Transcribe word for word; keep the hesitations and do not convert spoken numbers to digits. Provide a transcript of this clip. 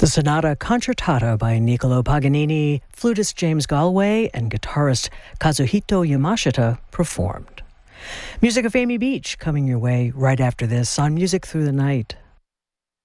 The Sonata Concertata by Niccolò Paganini, flutist James Galway, and guitarist Kazuhito Yamashita performed. Music of Amy Beach coming your way right after this on Music Through the Night.